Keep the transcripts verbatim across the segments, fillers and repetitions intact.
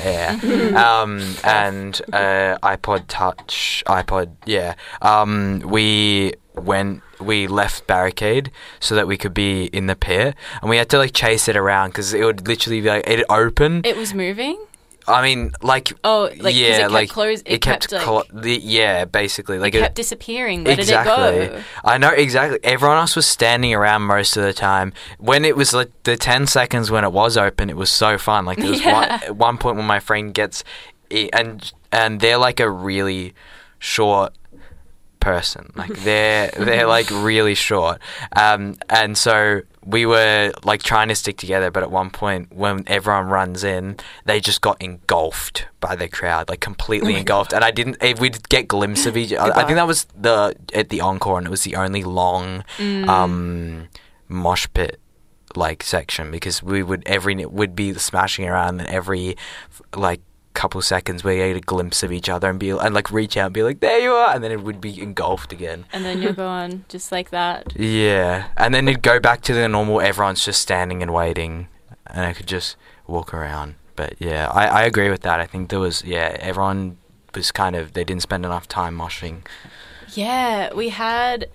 Air, um, and uh, iPod Touch, iPod, yeah. Um, we went, we left Barricade so that we could be in the pit, and we had to like chase it around because it would literally be like, it'd open. It was moving? I mean, like, oh, like 'cause yeah, it kept like closed. It, it kept, kept clo- like, the, yeah, basically, like it it kept disappearing. Where exactly. did it go? I know exactly. Everyone else was standing around most of the time. When it was like the ten seconds when it was open, it was so fun. Like there was Yeah. one at one point when my friend gets, and and they're like a really short person. Like they're they're like really short. Um, and so we were like trying to stick together, but at one point when everyone runs in, they just got engulfed by the crowd, like completely Oh engulfed. And I didn't, if we did get glimpse of each other. I think that was the at the encore, and it was the only long Mm. um, mosh pit like section because we would every would be smashing around, and every like couple seconds we had a glimpse of each other and be and like reach out and be like, there you are, and then it would be engulfed again. And then you're gone, just like that. Yeah, and then it'd go back to the normal, everyone's just standing and waiting, and I could just walk around. But yeah, I, I agree with that. I think there was, yeah, everyone was kind of, they didn't spend enough time moshing. Yeah, we had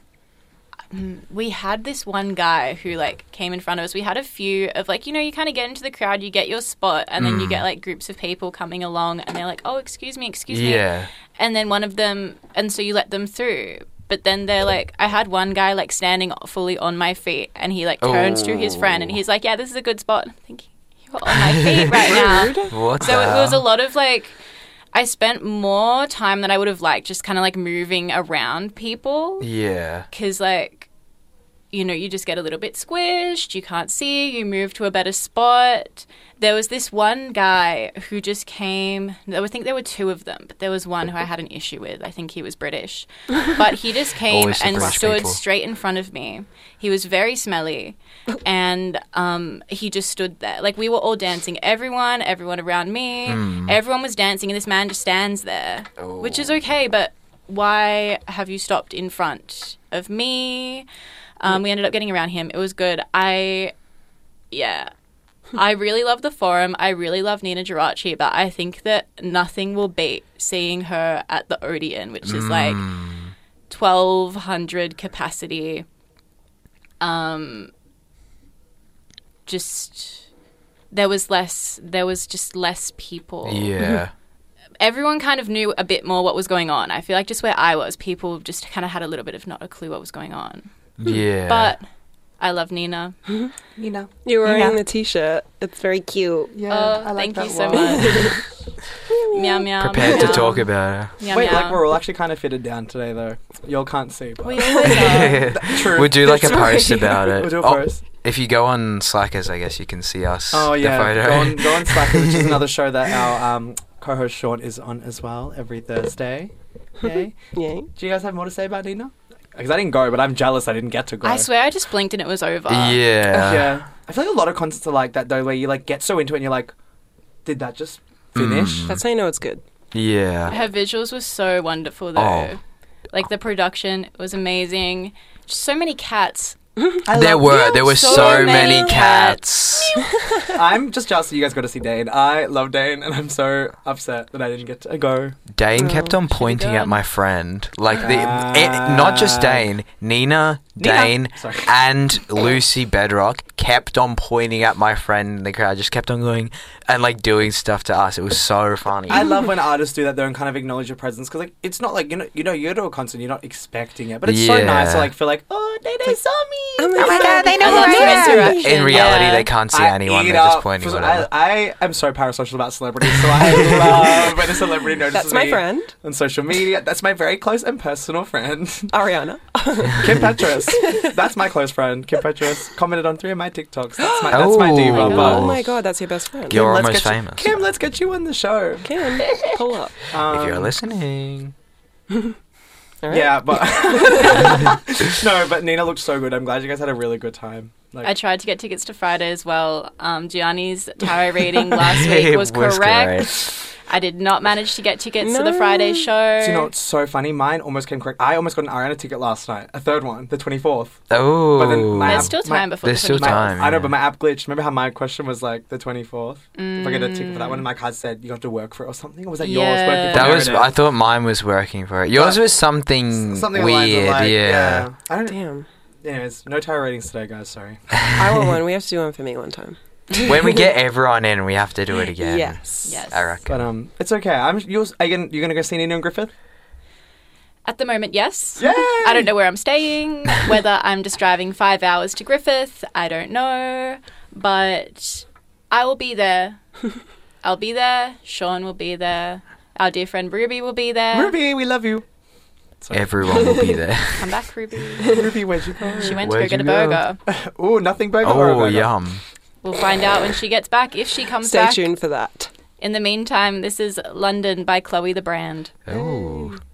mm, we had this one guy who like came in front of us. We had a few of like, you know, you kind of get into the crowd, you get your spot, and then you Mm. get like groups of people coming along, and they're like, oh, excuse me, excuse me. Yeah. And then one of them, and so you let them through. But then they're like, I had one guy like standing fully on my feet, and he like turns to his friend, and he's like, yeah, this is a good spot. I'm thinking, you're on my feet right now. What So the it was a hell? lot of like, I spent more time than I would have liked just kind of like moving around people. Yeah. Because like, you know, you just get a little bit squished, you can't see, you move to a better spot. There was this one guy who just came, I think there were two of them, but there was one who I had an issue with. I think he was British. But he just came Always the and British stood people. straight in front of me. He was very smelly, and um, he just stood there. Like, we were all dancing. Everyone, everyone around me, Mm. everyone was dancing, and this man just stands there, which is okay, but why have you stopped in front of me? Um, we ended up getting around him. It was good. I, yeah, I really love the Forum. I really love Nina Geraci, but I think that nothing will beat seeing her at the Odeon, which is like Mm. twelve hundred capacity. Um, just there was less. There was just less people. Yeah. Everyone kind of knew a bit more what was going on. I feel like just where I was, people just kind of had a little bit of not a clue what was going on. Yeah. But I love Nina. Nina. You're wearing Nina. the t-shirt. It's very cute. Yeah, Oh, I like thank that you so one. much. Meow meow. Prepared meow. to talk about her. Meow, Wait, meow. like we're all actually kind of fitted down today, though. Y'all can't see, but We always are. true. We'll do like a True. post about it. We'll do a Oh, post. if you go on Slackers, I guess you can see us. Oh the yeah, photo. go on, go on Slacker, which is another show that our um, co-host Sean is on as well every Thursday. Yay. Yay. Do you guys have more to say about Nina? Because I didn't go, but I'm jealous I didn't get to go. I swear I just blinked and it was over. Yeah. Yeah, I feel like a lot of concerts are like that though, where you like get so into it and you're like, did that just finish? Mm. That's how you know it's good. Yeah. Her visuals were so wonderful though. Oh. Like the production was amazing. Just so many cats. I There love- were there were so, So many many cats. I'm just jealous that you guys got to see Dane. I love Dane, and I'm so upset that I didn't get to go. Dane Oh, kept on should've pointing at gone. my friend, like the Ah. eh, not just Dane, Nina, Nina. Dane, Sorry. and Lucy Bedrock kept on pointing at my friend in the crowd. Just kept on going and like doing stuff to us. It was so funny. I love when artists do that though and kind of acknowledge your presence because like it's not like you know you know you go to a concert you're not expecting it, but it's so Yeah. nice to like feel like oh Dane Dane saw me. Oh my God, they I love some interaction. in reality, yeah. they can't see I anyone. eat They're just up- pointing. I, Whatever. I am so parasocial about celebrities, so I love when a celebrity notices That's my me friend, on social media. That's my very close and personal friend, Ariana. Kim Petras. That's my close friend, Kim Petras. Commented on three of my TikToks. That's my that's my diva. Oh. But Oh my God, that's your best friend. You're let's almost get you- famous. Kim, let's get you on the show. Kim, pull up. Um, if you're listening. All right. Yeah, but no, but Nina looked so good. I'm glad you guys had a really good time. Like, I tried to get tickets to Friday as well. Um, Gianni's tarot reading last week It was was correct. correct. I did not manage to get tickets to the No. Friday show. Do you know what's so funny? Mine almost came correct. I almost got an Ariana ticket last night. A third one, the twenty-fourth. Oh. But then my There's app- still my- time before There's the still twenty-fourth. time. I know, yeah. but my app glitched. Remember how my question was like the twenty-fourth? If I get a ticket for that one, and my card said you have to work for it or something? Or was that yours Yeah. working for That was. Meredith? I thought mine was working for it. Yours But- was something, Something along the lines of, weird. like, yeah. I don't, Damn. anyways, no tower ratings today, guys. Sorry. I want one. We have to do one for me one time. When we get everyone in, we have to do it again. Yes. Yes. I reckon. But um, it's okay. I'm. You're, are you gonna, you're gonna go see Nina and Griffith? At the moment, yes. Yay! I don't know where I'm staying, whether I'm just driving five hours to Griffith. I don't know. But I will be there. I'll be there. Sean will be there. Our dear friend Ruby will be there. Ruby, we love you. Sorry. Everyone will be there. Come back, Ruby. Ruby, where'd you go? She went to Where'd go get a you go? burger. Ooh, nothing burger. or a Oh, burger? yum. We'll find out when she gets back, if she comes Stay back. tuned for that. In the meantime, this is London by Chloe the Brand. Oh.